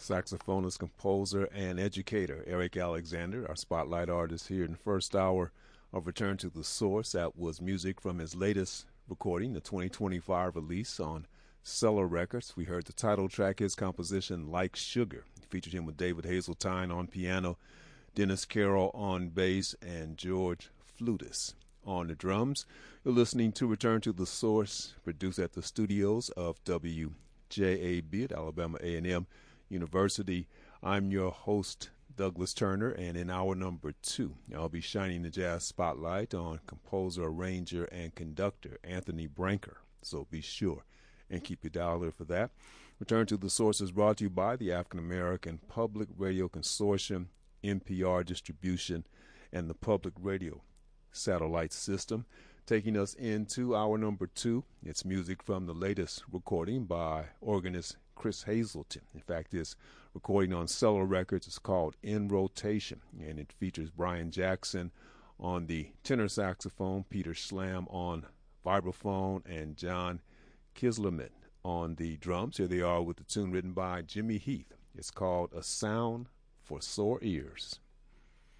saxophonist, composer, and educator Eric Alexander, our spotlight artist here in the first hour of Return to the Source. That was music from his latest recording, the 2025 release on Cellar Records. We heard the title track, his composition Like Sugar. It featured him with David Hazeltine on piano, Dennis Carroll on bass, and George Flutis on the drums. You're listening to Return to the Source, produced at the studios of WJAB at Alabama A&M University. I'm your host, Douglas Turner, and in hour number 2, I'll be shining the jazz spotlight on composer, arranger, and conductor Anthony Branker. So be sure and keep your dial there for that. Return to the Source is brought to you by the African American Public Radio Consortium, NPR Distribution, and the Public Radio Satellite System. Taking us into hour number 2, it's music from the latest recording by organist Chris Hazelton. In fact, this recording on Cellar Records is called In Rotation, and it features Brian Jackson on the tenor saxophone, Peter Schlam on vibraphone, and John Kislerman on the drums. Here they are with the tune written by Jimmy Heath. It's called A Sound for Sore Ears.